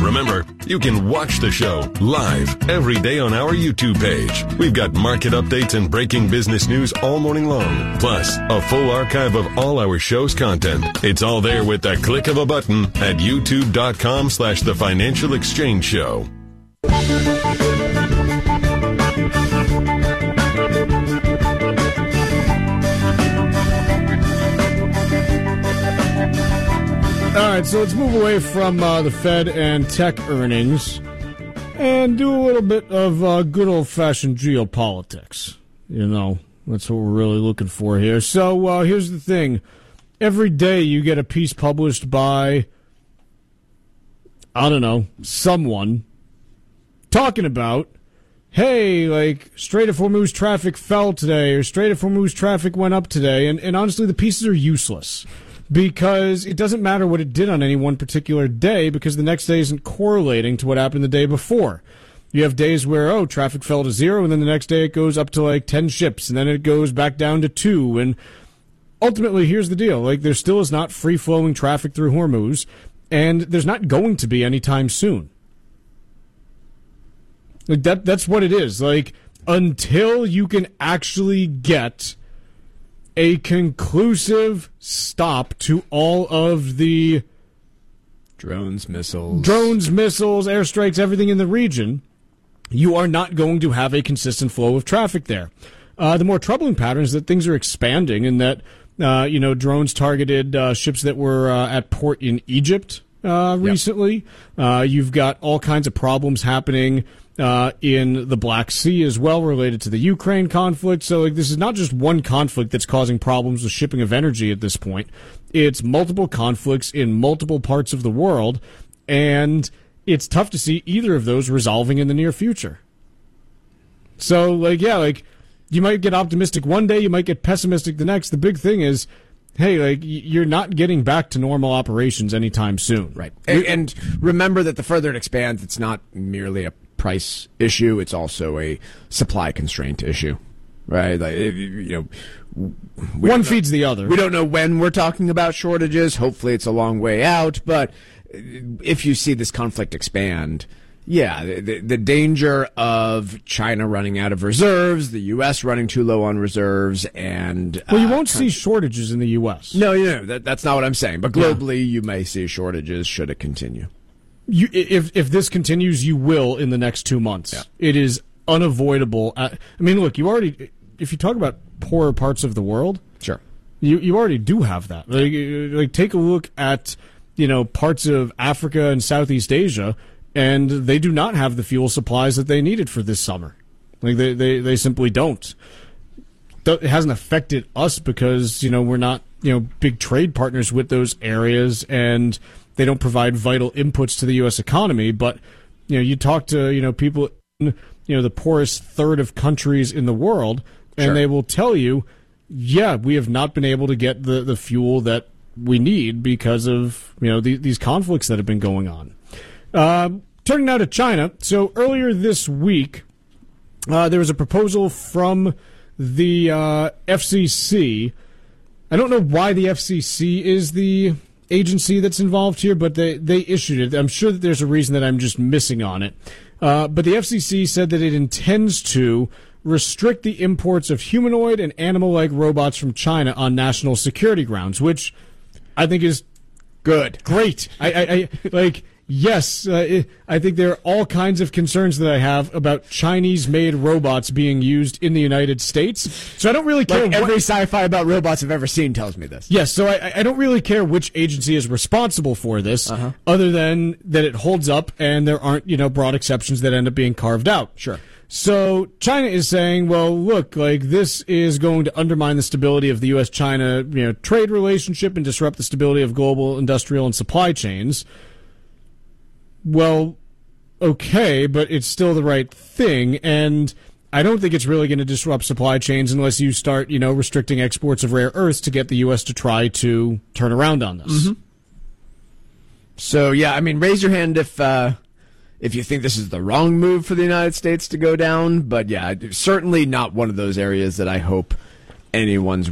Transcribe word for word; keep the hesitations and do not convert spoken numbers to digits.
Remember, you can watch the show live every day on our YouTube page. We've got market updates and breaking business news all morning long, plus a full archive of all our show's content. It's all there with the click of a button at youtube.com slash the Financial Exchange Show. All right, so let's move away from uh, the Fed and tech earnings and do a little bit of uh, good old-fashioned geopolitics. You know, that's what we're really looking for here. So uh, here's the thing. Every day you get a piece published by, I don't know, someone talking about, hey, like, Strait of Hormuz traffic fell today or Strait of Hormuz traffic went up today. And, and honestly, the pieces are useless. Because it doesn't matter what it did on any one particular day because the next day isn't correlating to what happened the day before. You have days where, oh, traffic fell to zero, and then the next day it goes up to like ten ships, and then it goes back down to two. And ultimately, here's the deal. Like, there still is not free-flowing traffic through Hormuz, and there's not going to be anytime soon. Like that, that's what it is. Like, until you can actually get a conclusive stop to all of the drones, missiles, drones, missiles, airstrikes, everything in the region, you are not going to have a consistent flow of traffic there. Uh, the more troubling pattern is that things are expanding and that, uh, you know, drones targeted uh, ships that were uh, at port in Egypt uh, recently. Yep. Uh, you've got all kinds of problems happening Uh, in the Black Sea as well, related to the Ukraine conflict. So like, this is not just one conflict that's causing problems with shipping of energy at this point. It's multiple conflicts in multiple parts of the world, and it's tough to see either of those resolving in the near future. So, like, yeah, like, you might get optimistic one day, you might get pessimistic the next. The big thing is, hey, like, you're not getting back to normal operations anytime soon. Right. And, and remember that the further it expands, it's not merely a price issue, it's also a supply constraint issue, right? Like, you know, one feeds the other. We don't know when we're talking about shortages. Hopefully it's a long way out, but if you see this conflict expand, yeah, the, the danger of China running out of reserves, the U S running too low on reserves, and well, you won't uh, see shortages in the U S. No, you know, that, that's not what I'm saying. But globally, yeah, you may see shortages should it continue. You, if if this continues, you will in the next two months. Yeah. It is unavoidable. I mean, look, you already, if you talk about poorer parts of the world, sure, you you already do have that. Like, like take a look at, you know, parts of Africa and Southeast Asia, and they do not have the fuel supplies that they needed for this summer. Like they they, they simply don't. It hasn't affected us because, you know, we're not, you know, big trade partners with those areas, and they don't provide vital inputs to the U S economy. But, you know, you talk to, you know, people in, you know, the poorest third of countries in the world, and sure, they will tell you, yeah, we have not been able to get the, the fuel that we need because of, you know, the, these conflicts that have been going on. Uh, turning now to China. So earlier this week, uh, there was a proposal from the uh, F C C. I don't know why the F C C is the agency that's involved here, but they, they issued it. I'm sure that there's a reason that I'm just missing on it. Uh, but the F C C said that it intends to restrict the imports of humanoid and animal-like robots from China on national security grounds, which I think is good. Great. I, I, I like, yes, uh, I think there are all kinds of concerns that I have about Chinese-made robots being used in the United States. So I don't really care. Like every what, sci-fi about robots I've ever seen tells me this. Yes, so I, I don't really care which agency is responsible for this, uh-huh, other than that it holds up and there aren't, you know, broad exceptions that end up being carved out. Sure. So China is saying, well, look, like, this is going to undermine the stability of the U S China, you know, trade relationship and disrupt the stability of global industrial and supply chains. Well, okay, but it's still the right thing, and I don't think it's really going to disrupt supply chains unless you start, you know, restricting exports of rare earths to get the U S to try to turn around on this. Mm-hmm. So, yeah, I mean, raise your hand if uh, if you think this is the wrong move for the United States to go down, but, yeah, certainly not one of those areas that I hope anyone's